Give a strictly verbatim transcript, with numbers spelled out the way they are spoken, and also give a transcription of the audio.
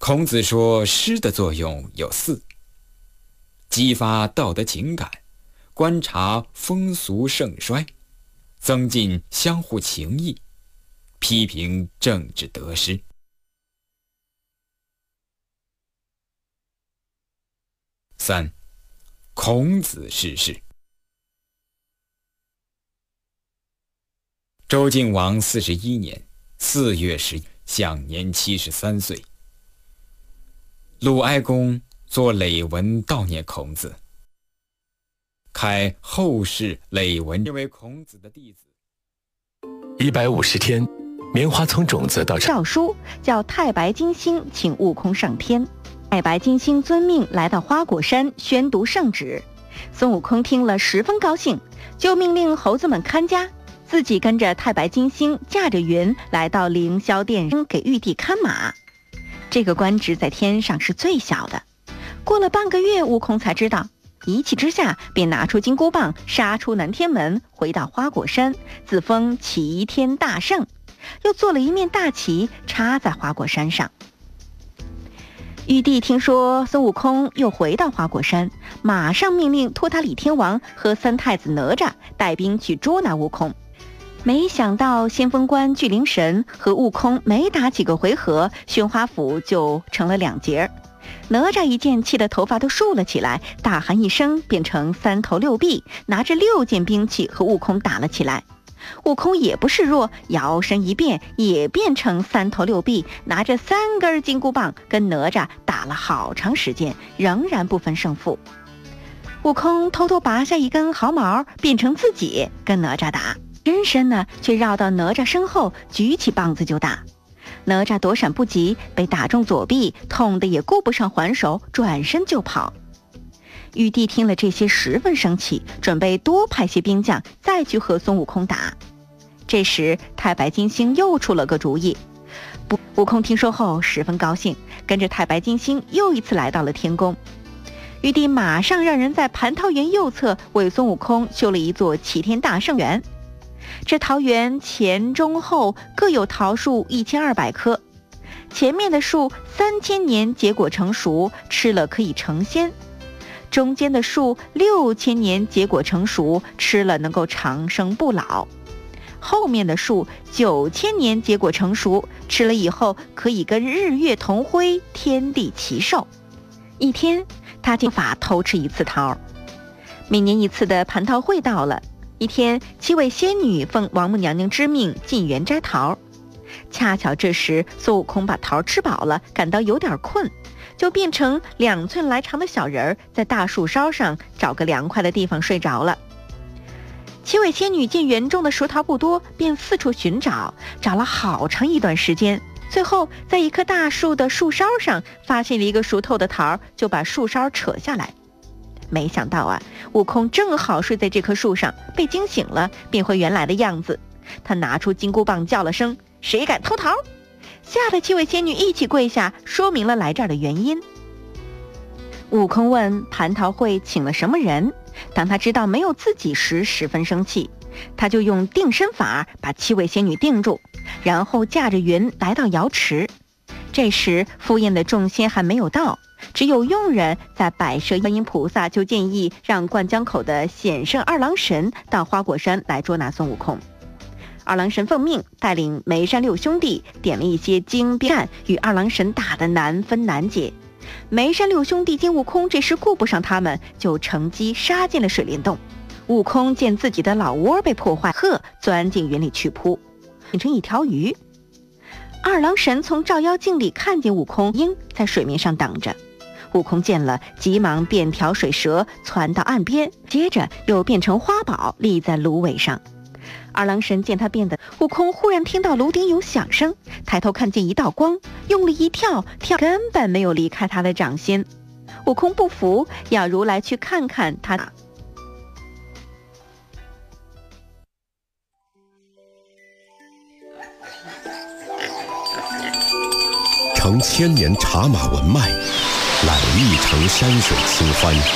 孔子说诗的作用有四：激发道德情感，观察风俗盛衰，增进相互情谊，批评政治得失。三、孔子逝世。周敬王四十一年四月十日，享年七十三岁。鲁哀公作累文悼念孔子，开后世累文，因为孔子的弟子。 一百五十天，棉花从种子到诏书叫太白金星请悟空上天。太白金星遵命来到花果山宣读圣旨，孙悟空听了十分高兴，就命令猴子们看家，自己跟着太白金星驾着云来到凌霄殿给玉帝看马。这个官职在天上是最小的。过了半个月，悟空才知道，一气之下便拿出金箍棒杀出南天门，回到花果山，自封齐天大圣，又做了一面大旗插在花果山上。玉帝听说孙悟空又回到花果山，马上命令托塔李天王和三太子哪吒带兵去捉拿悟空。没想到先锋官巨灵神和悟空没打几个回合，宣花府就成了两截。哪吒一见，气得头发都竖了起来，大喊一声，变成三头六臂，拿着六件兵器和悟空打了起来。悟空也不示弱，摇身一变，也变成三头六臂，拿着三根金箍棒跟哪吒打了好长时间，仍然不分胜负。悟空偷偷拔下一根毫毛，变成自己跟哪吒打，真身呢却绕到哪吒身后，举起棒子就打。哪吒躲闪不及，被打中左臂，痛得也顾不上还手，转身就跑。玉帝听了这些十分生气，准备多派些兵将再去和孙悟空打。这时太白金星又出了个主意，不，悟空听说后十分高兴，跟着太白金星又一次来到了天宫。玉帝马上让人在蟠桃园右侧为孙悟空修了一座齐天大圣园。这桃园前中后各有桃树一千二百棵，前面的树三千年结果成熟，吃了可以成仙；中间的树六千年结果成熟，吃了能够长生不老；后面的树九千年结果成熟，吃了以后可以跟日月同辉，天地齐寿。一天，他就法偷吃一次桃。每年一次的蟠桃会到了。一天，七位仙女奉王母娘娘之命进园摘桃，恰巧这时孙悟空把桃吃饱了，感到有点困，就变成两寸来长的小人儿，在大树梢上找个凉快的地方睡着了。七位仙女见园中的熟桃不多，便四处寻找，找了好长一段时间，最后在一棵大树的树梢上发现了一个熟透的桃，就把树梢扯下来。没想到啊，悟空正好睡在这棵树上，被惊醒了，变回原来的样子。他拿出金箍棒叫了声：“谁敢偷桃？”吓得七位仙女一起跪下，说明了来这儿的原因。悟空问蟠桃会请了什么人，当他知道没有自己时，十分生气，他就用定身法把七位仙女定住，然后驾着云来到瑶池。这时赴宴的众仙还没有到，只有佣人在摆设。观音菩萨就建议让灌江口的显圣二郎神到花果山来捉拿孙悟空。二郎神奉命带领眉山六兄弟点了一些精兵战，与二郎神打得难分难解。眉山六兄弟见悟空这时顾不上他们，就乘机杀进了水帘洞。悟空见自己的老窝被破坏，呵，钻进云里去扑，变成一条鱼。二郎神从照妖镜里看见悟空鹰在水面上等着，悟空见了，急忙变条水蛇窜到岸边，接着又变成花宝立在芦苇上。二郎神见他变得，悟空忽然听到炉顶有响声，抬头看见一道光，用力一跳，跳根本没有离开他的掌心。悟空不服，要如来去看看他。 承千年茶马文脉，揽一城山水清欢。